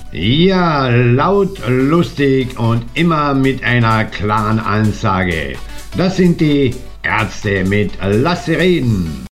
Ja, laut, lustig und immer mit einer klaren Ansage. Das sind die Ärzte mit Lass sie reden.